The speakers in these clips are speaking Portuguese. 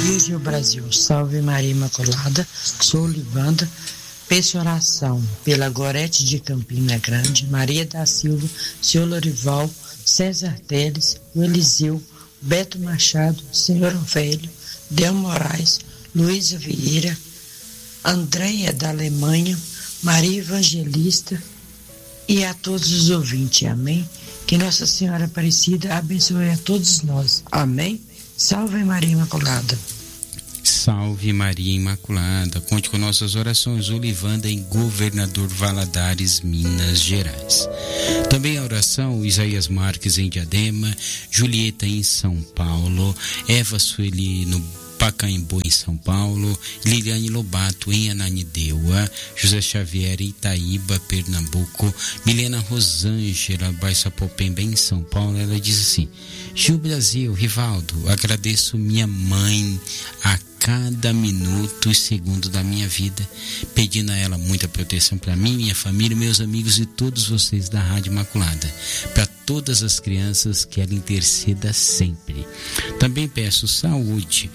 Virgem Brasil, Salve Maria Imaculada, sou Livanda, peço oração pela Gorete de Campina Grande, Maria da Silva, Senhor Lorival, César Teles, o Eliseu, Beto Machado, Senhor Velho, Del Moraes, Luísa Vieira, Andréia da Alemanha, Maria Evangelista e a todos os ouvintes, amém? Que Nossa Senhora Aparecida abençoe a todos nós, amém? Salve Maria Imaculada. Salve Maria Imaculada, conte com nossas orações, Olivanda em Governador Valadares, Minas Gerais. Também a oração, Isaías Marques em Diadema, Julieta em São Paulo, Eva Sueli no Pacaembu em São Paulo, Liliane Lobato em Ananindeua, José Xavier em Itaíba, Pernambuco, Milena Rosângela Baixapopemba em São Paulo. Ela diz assim: Gil Brasil, Rivaldo, agradeço minha mãe a cada minuto e segundo da minha vida, pedindo a ela muita proteção para mim, minha família, meus amigos e todos vocês da Rádio Imaculada, para todas as crianças, que ela interceda sempre. Também peço saúde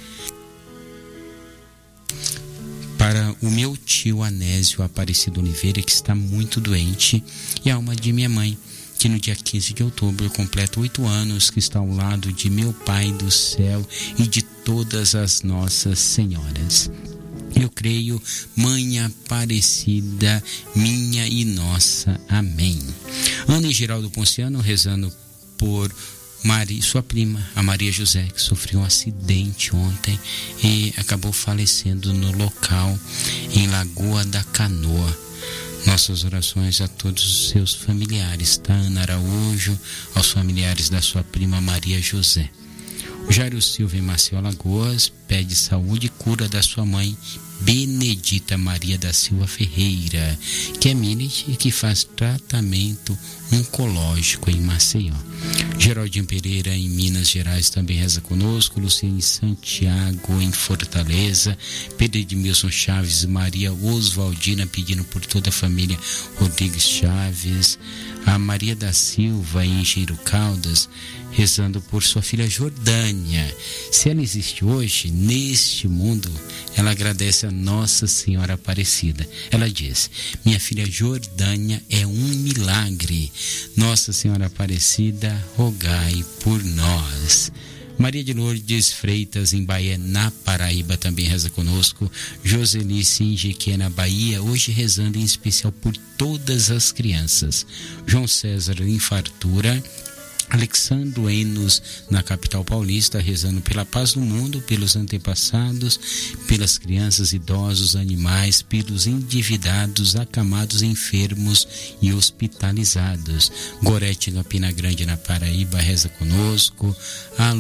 para o meu tio Anésio Aparecido Oliveira, que está muito doente, e a alma de minha mãe, que no dia 15 de outubro completa 8 anos, que está ao lado de meu Pai do céu e de todas as nossas senhoras. Eu creio, Mãe Aparecida, minha e nossa. Amém. Ana e Geraldo Ponciano rezando por Maria, sua prima, a Maria José, que sofreu um acidente ontem e acabou falecendo no local, em Lagoa da Canoa. Nossas orações a todos os seus familiares, tá? Ana Araújo, aos familiares da sua prima Maria José. O Jairo Silva em Maceió, Alagoas, pede saúde e cura da sua mãe Benedita Maria da Silva Ferreira, que é Minit e que faz tratamento oncológico em Maceió. Geraldinho Pereira em Minas Gerais também reza conosco. Luciane Santiago em Fortaleza, Pedro Edmilson Chaves, Maria Oswaldina pedindo por toda a família Rodrigues Chaves. A Maria da Silva em Engenheiro Caldas rezando por sua filha Jordânia. Se ela existe hoje neste mundo, ela agradece a Nossa Senhora Aparecida. Ela diz: minha filha Jordânia é um milagre. Nossa Senhora Aparecida, rogai por nós. Maria de Lourdes Freitas em Bahia, na Paraíba, também reza conosco. Joselice em Jequié, na Bahia, hoje rezando em especial por todas as crianças. João César em Fartura. Alexandro Enos, na capital paulista, rezando pela paz do mundo, pelos antepassados, pelas crianças, idosos, animais, pelos endividados, acamados, enfermos e hospitalizados. Gorete, na Pina Grande, na Paraíba, reza conosco. A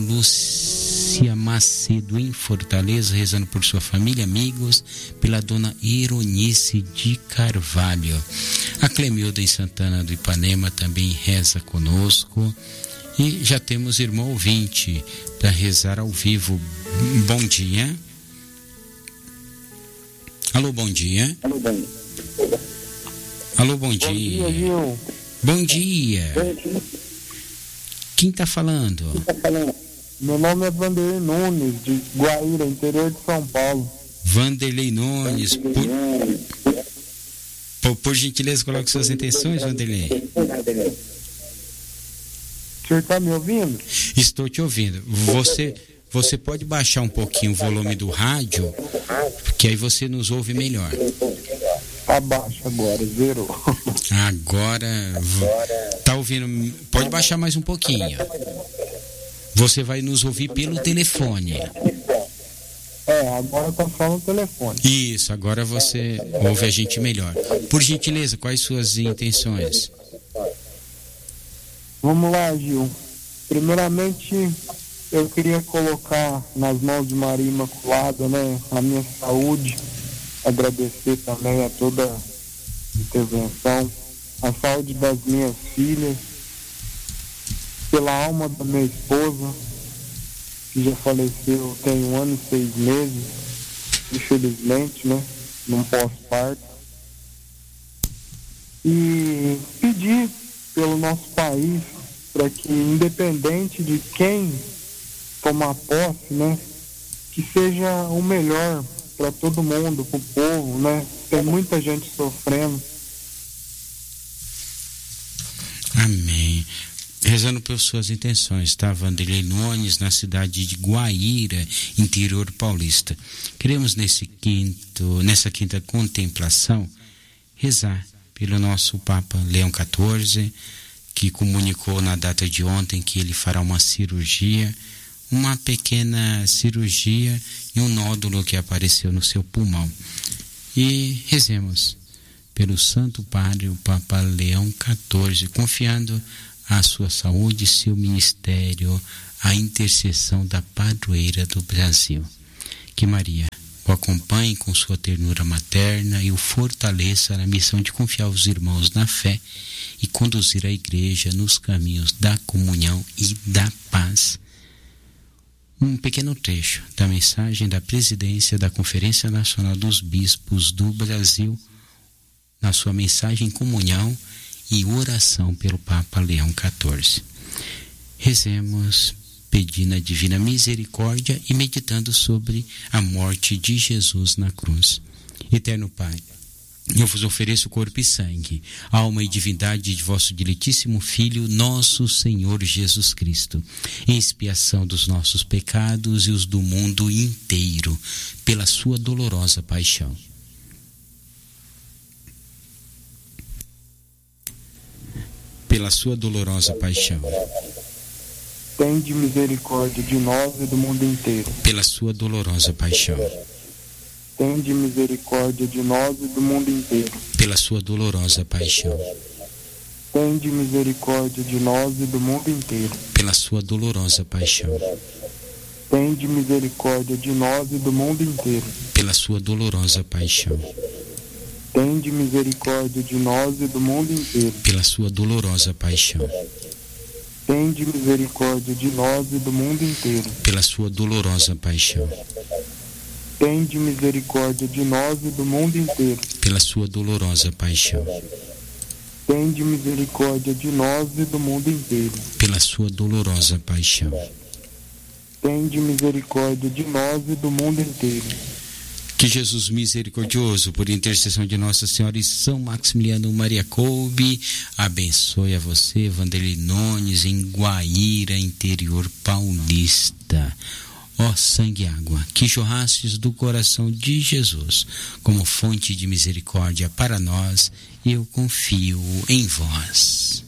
Lúcia Macedo, em Fortaleza, rezando por sua família, amigos, pela dona Ironice de Carvalho. A Clemilda, em Santana do Ipanema, também reza conosco. E já temos irmão ouvinte para rezar ao vivo. Bom dia. Alô, bom dia. Alô, bom dia. Bom dia, Gil. Bom dia. Quem está falando? Meu nome é Vanderlei Nunes, de Guaíra, interior de São Paulo. Vanderlei Nunes. Por gentileza, coloque suas intenções, Vanderlei. O senhor está me ouvindo? Estou te ouvindo. Você pode baixar um pouquinho o volume do rádio, que aí você nos ouve melhor. Abaixa agora, zerou. Agora tá ouvindo? Pode baixar mais um pouquinho. Você vai nos ouvir pelo telefone. Agora tá só no telefone. Isso, agora você ouve a gente melhor. Por gentileza, quais suas intenções? Vamos lá, Gil. Primeiramente, eu queria colocar nas mãos de Maria Imaculada, né, a minha saúde, agradecer também a toda a intervenção, a saúde das minhas filhas, pela alma da minha esposa, que já faleceu tem 1 ano e 6 meses, infelizmente, né, num pós-parto. E pedir pelo nosso país para que, independente de quem tomar posse, né, que seja o melhor para todo mundo, para o povo, né? Tem muita gente sofrendo. Amém. Rezando por suas intenções, tá? Vanderlei Nunes, na cidade de Guaíra, interior paulista. Queremos nessa quinta contemplação rezar pelo nosso Papa Leão XIV, que comunicou na data de ontem que ele fará uma cirurgia, uma pequena cirurgia e um nódulo que apareceu no seu pulmão. E rezemos pelo Santo Padre, o Papa Leão XIV, confiando a sua saúde e seu ministério, a intercessão da padroeira do Brasil. Que Maria o acompanhe com sua ternura materna e o fortaleça na missão de confiar os irmãos na fé e conduzir a igreja nos caminhos da comunhão e da paz. Um pequeno trecho da mensagem da presidência da Conferência Nacional dos Bispos do Brasil, na sua mensagem em comunhão e oração pelo Papa Leão XIV. Rezemos pedindo a divina misericórdia e meditando sobre a morte de Jesus na cruz. Eterno Pai, eu vos ofereço corpo e sangue, alma e divindade de vosso diletíssimo Filho, nosso Senhor Jesus Cristo, em expiação dos nossos pecados e os do mundo inteiro, pela sua dolorosa paixão. Pela sua dolorosa paixão. Tende misericórdia de nós e do mundo inteiro. Pela sua dolorosa paixão. Tende misericórdia de nós e do mundo inteiro. Pela sua dolorosa paixão. Tende misericórdia de nós e do mundo inteiro. Pela sua dolorosa paixão. Tende misericórdia de nós e do mundo inteiro. Pela sua dolorosa paixão. Tende misericórdia de nós e do mundo inteiro. Pela sua dolorosa paixão. Tende misericórdia de nós e do mundo inteiro. Pela sua dolorosa paixão. Tende misericórdia de nós e do mundo inteiro. Pela sua dolorosa paixão. Tende misericórdia de nós e do mundo inteiro. Pela sua dolorosa paixão. Tende misericórdia de nós e do mundo inteiro. Que Jesus misericordioso, por intercessão de Nossa Senhora e São Maximiliano Maria Kolbe, abençoe a você, Vanderlei Nunes, em Guaíra, interior paulista. Ó sangue e água, que jorrastes do coração de Jesus, como fonte de misericórdia para nós, eu confio em vós.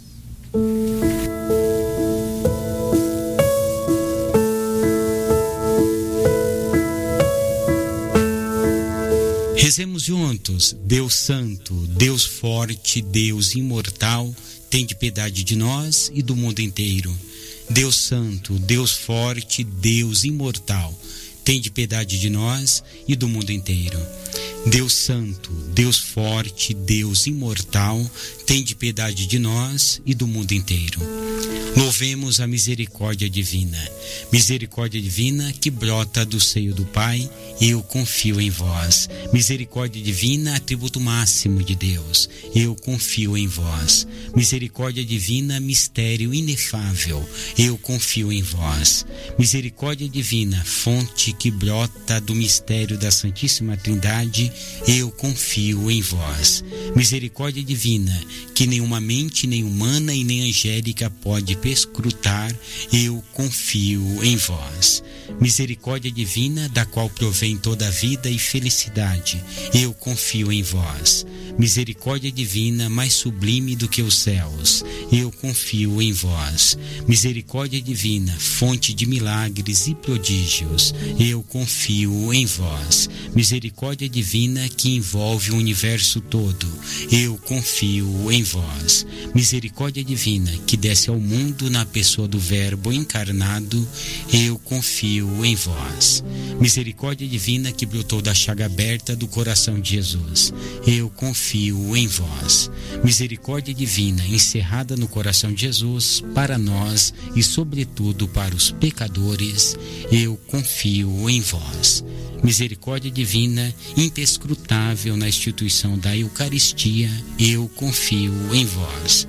Rezemos juntos. Deus Santo, Deus Forte, Deus Imortal, tende piedade de nós e do mundo inteiro. Deus Santo, Deus Forte, Deus Imortal, tende piedade de nós e do mundo inteiro. Deus Santo, Deus Forte, Deus Imortal, tende piedade de nós e do mundo inteiro. Louvemos a misericórdia divina que brota do seio do Pai, eu confio em vós. Misericórdia divina, atributo máximo de Deus, eu confio em vós. Misericórdia divina, mistério inefável, eu confio em vós. Misericórdia divina, fonte que brota do mistério da Santíssima Trindade, eu confio em vós. Misericórdia divina, que nenhuma mente, nem humana e nem angélica pode perscrutar, eu confio em vós. Misericórdia divina, da qual provém toda a vida e felicidade, eu confio em vós. Misericórdia divina, mais sublime do que os céus, eu confio em vós. Misericórdia divina, fonte de milagres e prodígios, eu confio em vós. Misericórdia divina, que envolve o universo todo, eu confio em vós. Misericórdia divina, que desce ao mundo na pessoa do Verbo encarnado, eu confio em vós. Misericórdia divina, que brotou da chaga aberta do coração de Jesus, eu confio em vós. Misericórdia divina, encerrada no coração de Jesus, para nós e sobretudo para os pecadores, eu confio em vós. Misericórdia divina, imperscrutável na instituição da Eucaristia, eu confio em vós.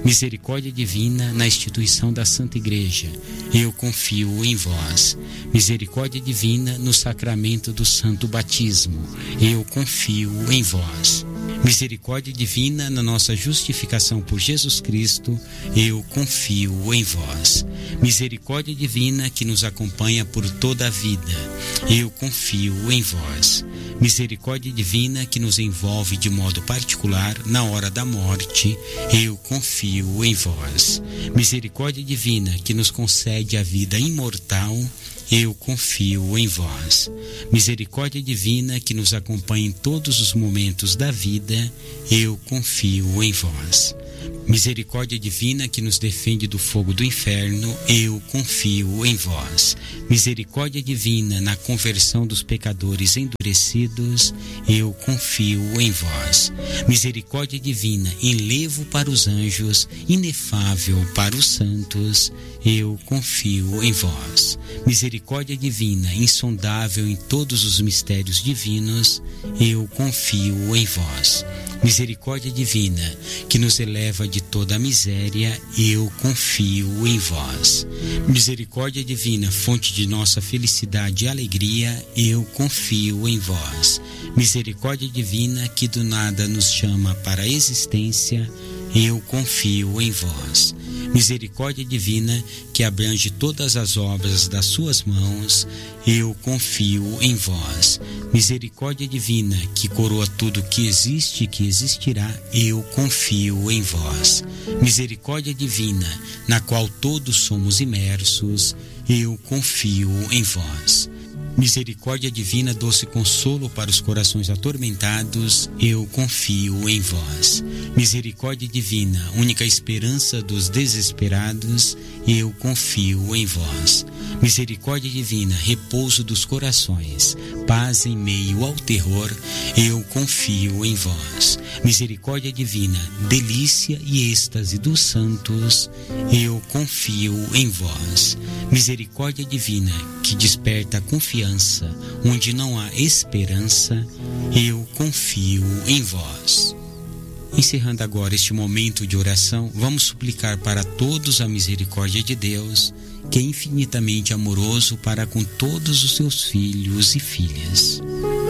Misericórdia divina na instituição da Santa Igreja, eu confio em vós. Misericórdia divina no sacramento do Santo Batismo, eu confio em vós. Misericórdia divina na nossa justificação por Jesus Cristo, eu confio em vós. Misericórdia divina que nos acompanha por toda a vida, eu confio em vós. Misericórdia divina que nos envolve de modo particular na hora da morte, eu confio em vós. Misericórdia divina que nos concede a vida imortal, eu confio em vós. Misericórdia divina que nos acompanha em todos os momentos da vida, eu confio em vós. Misericórdia divina que nos defende do fogo do inferno, eu confio em vós. Misericórdia divina na conversão dos pecadores endurecidos, eu confio em vós. Misericórdia divina em levo para os anjos, inefável para os santos, eu confio em vós. Misericórdia divina insondável em todos os mistérios divinos, eu confio em vós. Misericórdia divina que nos eleva de toda a miséria, eu confio em vós. Misericórdia divina, fonte de nossa felicidade e alegria, eu confio em vós. Misericórdia divina que do nada nos chama para a existência, eu confio em vós. Misericórdia divina que abrange todas as obras das suas mãos, eu confio em vós. Misericórdia divina que coroa tudo que existe e que existirá, eu confio em vós. Misericórdia divina na qual todos somos imersos, eu confio em vós. Misericórdia divina, doce consolo para os corações atormentados, eu confio em vós. Misericórdia divina, única esperança dos desesperados, eu confio em vós. Misericórdia divina, repouso dos corações, paz em meio ao terror, eu confio em vós. Misericórdia divina, delícia e êxtase dos santos, eu confio em vós. Misericórdia divina, que desperta a confiança onde não há esperança, eu confio em vós. Encerrando agora este momento de oração, vamos suplicar para todos a misericórdia de Deus, que é infinitamente amoroso para com todos os seus filhos e filhas.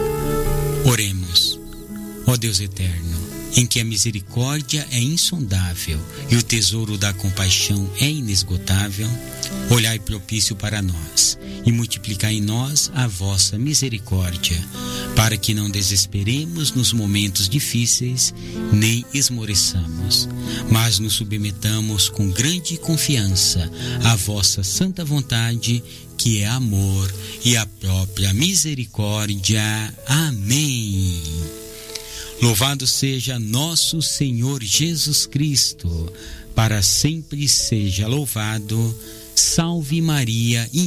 Oremos. Ó Deus eterno, em que a misericórdia é insondável e o tesouro da compaixão é inesgotável, olhai propício para nós e multiplicai em nós a vossa misericórdia, para que não desesperemos nos momentos difíceis, nem esmoreçamos, mas nos submetamos com grande confiança à vossa santa vontade, que é amor e a própria misericórdia. Amém. Louvado seja nosso Senhor Jesus Cristo, para sempre seja louvado. Salve Maria.